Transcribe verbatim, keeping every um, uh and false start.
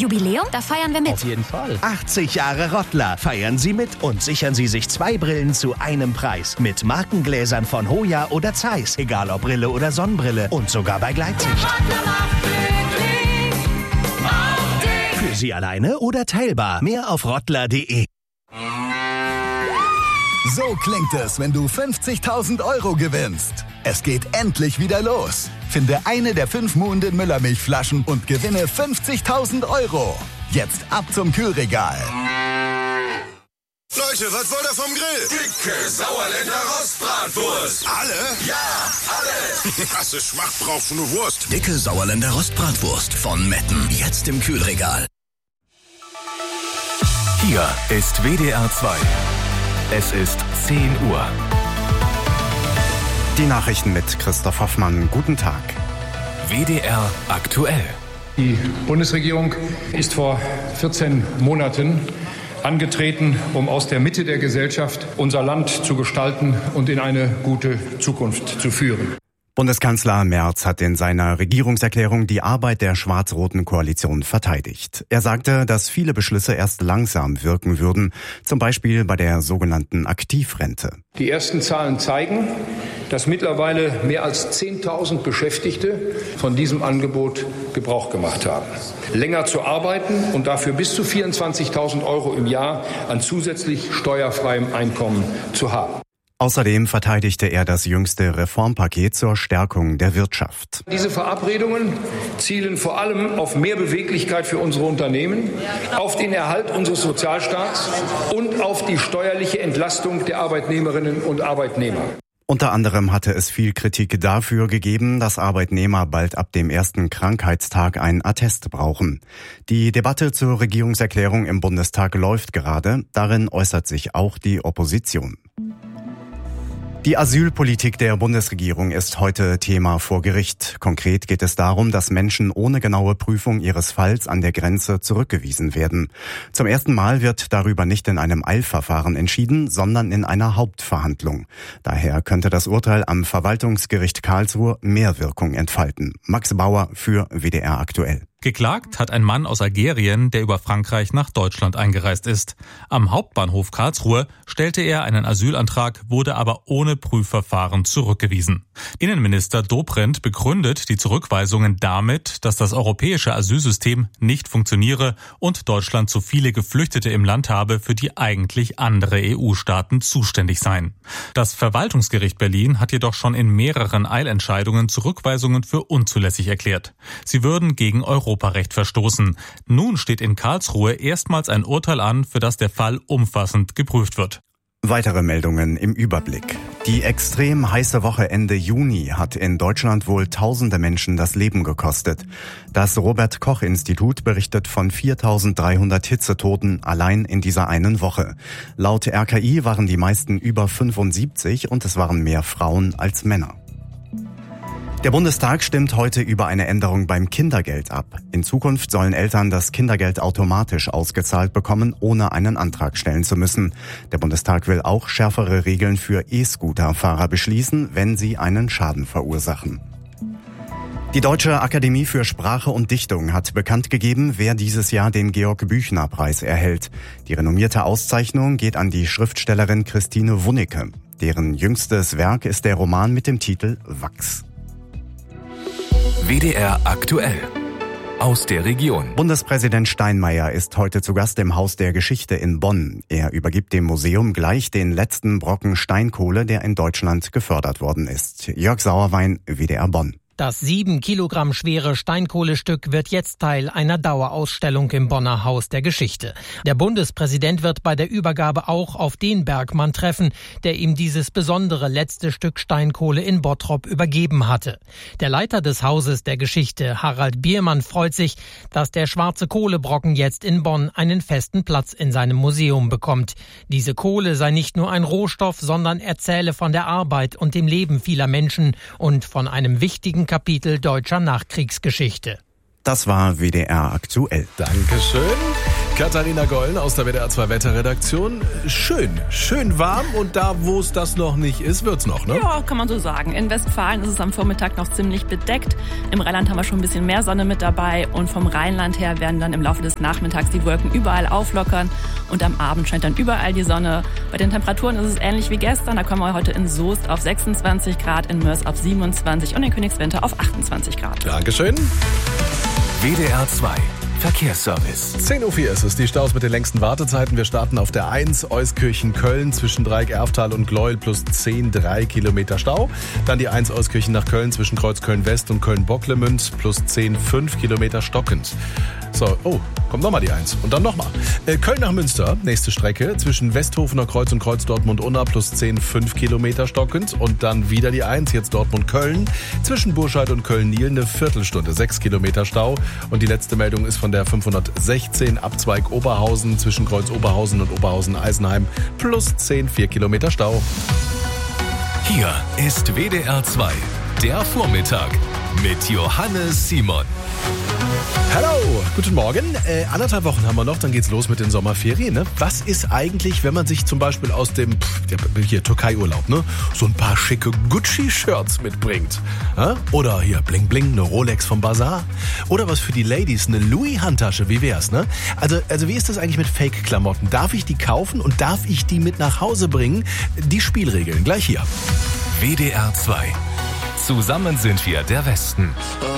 Jubiläum? Da feiern wir mit. Auf jeden Fall. achtzig Jahre Rottler. Feiern Sie mit und sichern Sie sich zwei Brillen zu einem Preis. Mit Markengläsern von Hoya oder Zeiss. Egal ob Brille oder Sonnenbrille. Und sogar bei Gleitsicht. Für Sie alleine oder teilbar. Mehr auf rottler punkt de. So klingt es, wenn du fünfzigtausend Euro gewinnst. Es geht endlich wieder los. Finde eine der fünf Muhnden Müllermilchflaschen und gewinne fünfzigtausend Euro. Jetzt ab zum Kühlregal. Leute, was wollt ihr vom Grill? Dicke Sauerländer Rostbratwurst. Alle? Ja, alle. Krasse Schmacht brauchst du nur Wurst. Dicke Sauerländer Rostbratwurst von Metten. Jetzt im Kühlregal. Hier ist W D R zwei. Es ist zehn Uhr. Die Nachrichten mit Christoph Hoffmann. Guten Tag. W D R aktuell. Die Bundesregierung ist vor vierzehn Monaten angetreten, um aus der Mitte der Gesellschaft unser Land zu gestalten und in eine gute Zukunft zu führen. Bundeskanzler Merz hat in seiner Regierungserklärung die Arbeit der schwarz-roten Koalition verteidigt. Er sagte, dass viele Beschlüsse erst langsam wirken würden, zum Beispiel bei der sogenannten Aktivrente. Die ersten Zahlen zeigen, dass mittlerweile mehr als zehntausend Beschäftigte von diesem Angebot Gebrauch gemacht haben. Länger zu arbeiten und dafür bis zu vierundzwanzigtausend Euro im Jahr an zusätzlich steuerfreiem Einkommen zu haben. Außerdem verteidigte er das jüngste Reformpaket zur Stärkung der Wirtschaft. Diese Verabredungen zielen vor allem auf mehr Beweglichkeit für unsere Unternehmen, auf den Erhalt unseres Sozialstaats und auf die steuerliche Entlastung der Arbeitnehmerinnen und Arbeitnehmer. Unter anderem hatte es viel Kritik dafür gegeben, dass Arbeitnehmer bald ab dem ersten Krankheitstag einen Attest brauchen. Die Debatte zur Regierungserklärung im Bundestag läuft gerade. Darin äußert sich auch die Opposition. Die Asylpolitik der Bundesregierung ist heute Thema vor Gericht. Konkret geht es darum, dass Menschen ohne genaue Prüfung ihres Falls an der Grenze zurückgewiesen werden. Zum ersten Mal wird darüber nicht in einem Eilverfahren entschieden, sondern in einer Hauptverhandlung. Daher könnte das Urteil am Verwaltungsgericht Karlsruhe mehr Wirkung entfalten. Max Bauer für W D R aktuell. Geklagt hat ein Mann aus Algerien, der über Frankreich nach Deutschland eingereist ist. Am Hauptbahnhof Karlsruhe stellte er einen Asylantrag, wurde aber ohne Prüfverfahren zurückgewiesen. Innenminister Dobrindt begründet die Zurückweisungen damit, dass das europäische Asylsystem nicht funktioniere und Deutschland zu viele Geflüchtete im Land habe, für die eigentlich andere E U-Staaten zuständig seien. Das Verwaltungsgericht Berlin hat jedoch schon in mehreren Eilentscheidungen Zurückweisungen für unzulässig erklärt. Sie würden gegen Europa Europarecht verstoßen. Nun steht in Karlsruhe erstmals ein Urteil an, für das der Fall umfassend geprüft wird. Weitere Meldungen im Überblick. Die extrem heiße Woche Ende Juni hat in Deutschland wohl tausende Menschen das Leben gekostet. Das Robert-Koch-Institut berichtet von viertausenddreihundert Hitzetoten allein in dieser einen Woche. Laut R K I waren die meisten über fünfundsiebzig und es waren mehr Frauen als Männer. Der Bundestag stimmt heute über eine Änderung beim Kindergeld ab. In Zukunft sollen Eltern das Kindergeld automatisch ausgezahlt bekommen, ohne einen Antrag stellen zu müssen. Der Bundestag will auch schärfere Regeln für E-Scooter-Fahrer beschließen, wenn sie einen Schaden verursachen. Die Deutsche Akademie für Sprache und Dichtung hat bekannt gegeben, wer dieses Jahr den Georg-Büchner-Preis erhält. Die renommierte Auszeichnung geht an die Schriftstellerin Christine Wunnecke. Deren jüngstes Werk ist der Roman mit dem Titel Wachs. W D R aktuell. Aus der Region. Bundespräsident Steinmeier ist heute zu Gast im Haus der Geschichte in Bonn. Er übergibt dem Museum gleich den letzten Brocken Steinkohle, der in Deutschland gefördert worden ist. Jörg Sauerwein, W D R Bonn. Das sieben Kilogramm schwere Steinkohlestück wird jetzt Teil einer Dauerausstellung im Bonner Haus der Geschichte. Der Bundespräsident wird bei der Übergabe auch auf den Bergmann treffen, der ihm dieses besondere letzte Stück Steinkohle in Bottrop übergeben hatte. Der Leiter des Hauses der Geschichte, Harald Biermann, freut sich, dass der schwarze Kohlebrocken jetzt in Bonn einen festen Platz in seinem Museum bekommt. Diese Kohle sei nicht nur ein Rohstoff, sondern erzähle von der Arbeit und dem Leben vieler Menschen und von einem wichtigen Kapitel deutscher Nachkriegsgeschichte. Das war W D R aktuell. Dankeschön. Katharina Gollen aus der W D R zwei Wetterredaktion. Schön, schön warm und da, wo es das noch nicht ist, wird's noch, ne? Ja, kann man so sagen. In Westfalen ist es am Vormittag noch ziemlich bedeckt. Im Rheinland haben wir schon ein bisschen mehr Sonne mit dabei und vom Rheinland her werden dann im Laufe des Nachmittags die Wolken überall auflockern und am Abend scheint dann überall die Sonne. Bei den Temperaturen ist es ähnlich wie gestern. Da kommen wir heute in Soest auf sechsundzwanzig Grad, in Mörs auf siebenundzwanzig und in Königswinter auf achtundzwanzig Grad. Dankeschön. W D R zwei Verkehrsservice. zehn Uhr vier ist es, die Staus mit den längsten Wartezeiten. Wir starten auf der eins Euskirchen-Köln zwischen Dreieck-Erftal und Gleuel plus zehn Komma drei Kilometer Stau. Dann die eins Euskirchen nach Köln zwischen Kreuz Köln-West und Köln-Bocklemünd plus zehn Komma fünf Kilometer stockend. So, oh, kommt nochmal die eins und dann nochmal. Äh, Köln nach Münster, nächste Strecke zwischen Westhofener Kreuz und Kreuz Dortmund-Unna plus zehn Komma fünf Kilometer stockend. Und dann wieder die eins, jetzt Dortmund-Köln zwischen Burscheid und Köln-Niel eine Viertelstunde, sechs Kilometer Stau. Und die letzte Meldung ist von der fünfhundertsechzehn Abzweig Oberhausen zwischen Kreuz Oberhausen und Oberhausen-Eisenheim plus zehn Komma vier Kilometer Stau. Hier ist W D R zwei, der Vormittag mit Johannes Simon. Hallo, guten Morgen. Äh, anderthalb Wochen haben wir noch, dann geht's los mit den Sommerferien. Ne? Was ist eigentlich, wenn man sich zum Beispiel aus dem pff, hier Türkei-Urlaub, ne, so ein paar schicke Gucci-Shirts mitbringt? Ja? Oder hier Bling Bling, eine Rolex vom Bazar? Oder was für die Ladies, eine Louis-Handtasche, wie wär's? Ne? Also, also wie ist das eigentlich mit Fake-Klamotten? Darf ich die kaufen und darf ich die mit nach Hause bringen? Die Spielregeln gleich hier. W D R zwei. Zusammen sind wir der Westen.